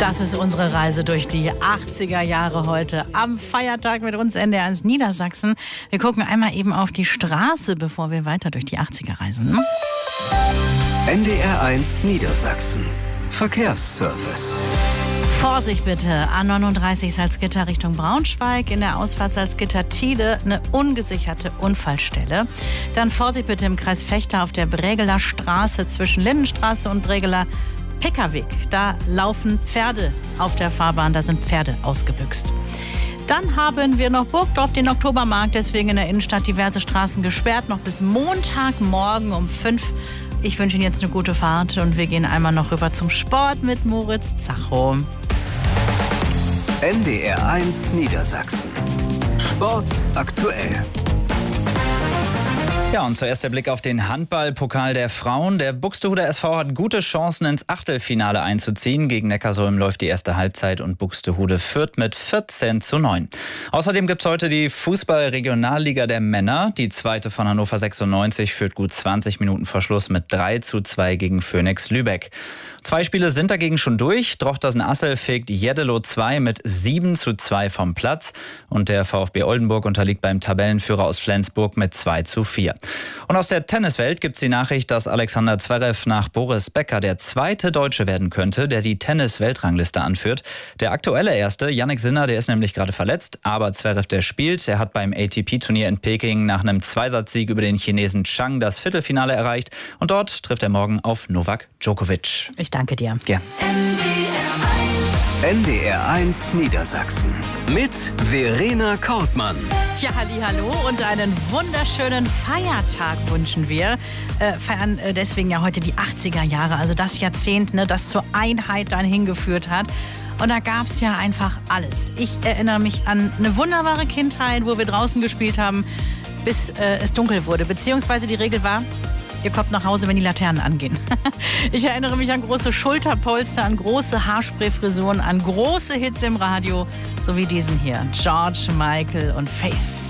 Das ist unsere Reise durch die 80er Jahre heute am Feiertag mit uns NDR1 Niedersachsen. Wir gucken einmal eben auf die Straße, bevor wir weiter durch die 80er reisen. NDR1 Niedersachsen. Verkehrsservice. Vorsicht bitte, A39 Salzgitter Richtung Braunschweig, in der Ausfahrt Salzgitter-Thiele eine ungesicherte Unfallstelle. Dann Vorsicht bitte im Kreis Vechta auf der Bregeler Straße zwischen Lindenstraße und Bregeler Pekkerweg. Da laufen Pferde auf der Fahrbahn, da sind Pferde ausgebüxt. Dann haben wir noch Burgdorf, den Oktobermarkt, deswegen in der Innenstadt diverse Straßen gesperrt, noch bis Montagmorgen um 5. Ich wünsche Ihnen jetzt eine gute Fahrt und wir gehen einmal noch rüber zum Sport mit Moritz Zacho. NDR1 Niedersachsen. Sport aktuell. Ja, und zuerst der Blick auf den Handballpokal der Frauen. Der Buxtehuder SV hat gute Chancen, ins Achtelfinale einzuziehen. Gegen Neckarsulm läuft die erste Halbzeit und Buxtehude führt mit 14:9. Außerdem gibt es heute die Fußball-Regionalliga der Männer. Die zweite von Hannover 96 führt gut 20 Minuten vor Schluss mit 3:2 gegen Phoenix Lübeck. 2 Spiele sind dagegen schon durch. Drochtersen-Assel fegt Jeddelo 2 mit 7:2 vom Platz. Und der VfB Oldenburg unterliegt beim Tabellenführer aus Flensburg mit 2:4. Und aus der Tenniswelt gibt es die Nachricht, dass Alexander Zverev nach Boris Becker der zweite Deutsche werden könnte, der die Tennis-Weltrangliste anführt. Der aktuelle Erste, Jannik Sinner, der ist nämlich gerade verletzt, aber Zverev, der spielt. Er hat beim ATP-Turnier in Peking nach einem Zweisatzsieg über den Chinesen Chang das Viertelfinale erreicht. Und dort trifft er morgen auf Novak Djokovic. Ich danke dir. Gern. NDR1 Niedersachsen mit Verena Kortmann. Ja, hallo und einen wunderschönen Feiertag wünschen wir. Feiern deswegen ja heute die 80er Jahre, also das Jahrzehnt, ne, das zur Einheit dann hingeführt hat. Und da gab es ja einfach alles. Ich erinnere mich an eine wunderbare Kindheit, wo wir draußen gespielt haben, bis es dunkel wurde. Beziehungsweise die Regel war, ihr kommt nach Hause, wenn die Laternen angehen. Ich erinnere mich an große Schulterpolster, an große Haarspray-Frisuren, an große Hits im Radio, so wie diesen hier. George Michael und Faith.